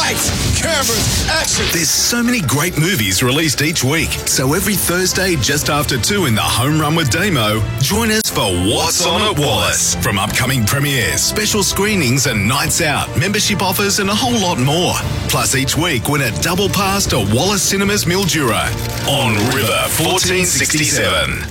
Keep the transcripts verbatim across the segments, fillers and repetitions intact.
Lights, cameras, action. There's so many great movies released each week. So every Thursday, just after two in the Home Run with Damo, join us for What's On at Wallace. From upcoming premieres, special screenings and nights out, membership offers and a whole lot more. Plus each week, win a double pass to Wallace Cinemas Mildura on River fourteen sixty-seven.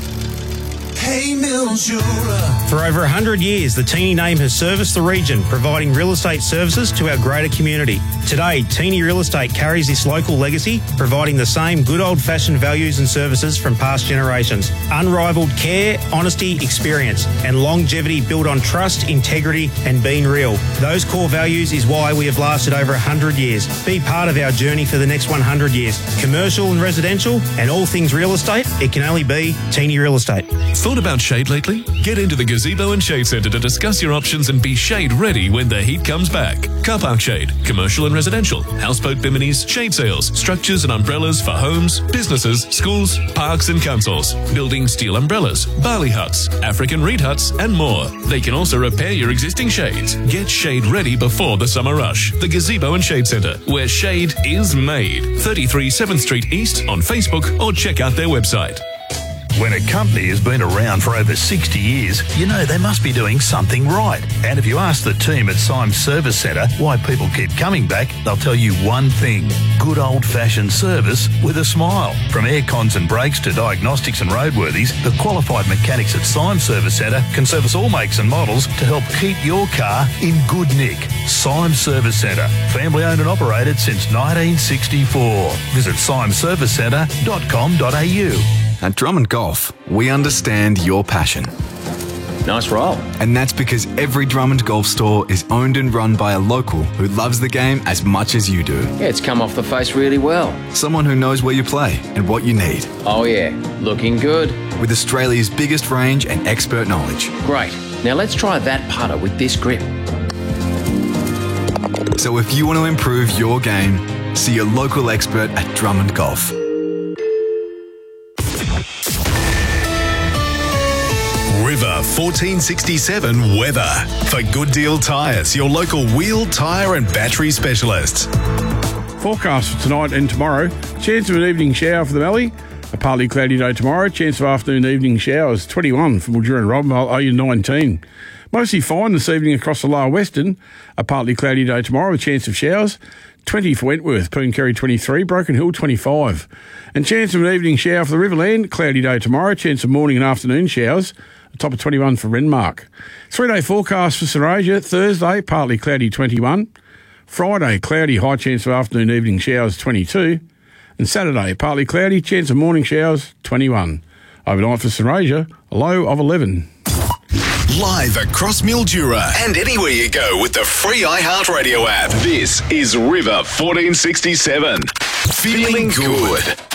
Hey Mildura. For over one hundred years, the Teeny name has serviced the region, providing real estate services to our greater community. Today, Teeny Real Estate carries this local legacy, providing the same good old-fashioned values and services from past generations. Unrivaled care, honesty, experience, and longevity built on trust, integrity, and being real. Those core values is why we have lasted over one hundred years. Be part of our journey for the next one hundred years. Commercial and residential, and all things real estate, it can only be Teeny Real Estate. Thought about shade lately? Get into the Gazebo and Shade Centre to discuss your options and be shade ready when the heat comes back. Car park shade, commercial and residential, houseboat biminis, shade sails, structures and umbrellas for homes, businesses, schools, parks and councils, building steel umbrellas, barley huts, African reed huts and more. They can also repair your existing shades. Get shade ready before the summer rush. The Gazebo and Shade Centre, where shade is made. thirty-three seventh Street East on Facebook or check out their website. When a company has been around for over sixty years, you know they must be doing something right. And if you ask the team at Symes Service Centre why people keep coming back, they'll tell you one thing: good old-fashioned service with a smile. From air cons and brakes to diagnostics and roadworthies, the qualified mechanics at Symes Service Centre can service all makes and models to help keep your car in good nick. Symes Service Centre, family owned and operated since nineteen sixty-four. Visit symes service centre dot com dot a u. At Drummond Golf, we understand your passion. Nice roll. And that's because every Drummond Golf store is owned and run by a local who loves the game as much as you do. Yeah, it's come off the face really well. Someone who knows where you play and what you need. Oh yeah, looking good. With Australia's biggest range and expert knowledge. Great. Now let's try that putter with this grip. So if you want to improve your game, see your local expert at Drummond Golf. River fourteen sixty-seven weather. For Good Deal Tyres, your local wheel, tyre and battery specialists. Forecast for tonight and tomorrow. Chance of an evening shower for the valley. A partly cloudy day tomorrow. Chance of afternoon evening showers. twenty-one for Mildura and Robinvale. Oh, you nineteen. Mostly fine this evening across the lower western. A partly cloudy day tomorrow with chance of showers. twenty for Wentworth, Pooncarry twenty-three, Broken Hill twenty-five. And chance of an evening shower for the Riverland. Cloudy day tomorrow. Chance of morning and afternoon showers. A top of twenty-one for Renmark. Three-day forecast for St Asia. Thursday, partly cloudy twenty-one. Friday, cloudy, high chance of afternoon evening showers twenty-two. And Saturday, partly cloudy, chance of morning showers twenty-one. Overnight for St Asia, a low of eleven. Live across Mildura and anywhere you go with the free iHeartRadio app. This is River fourteen sixty-seven. Feeling good.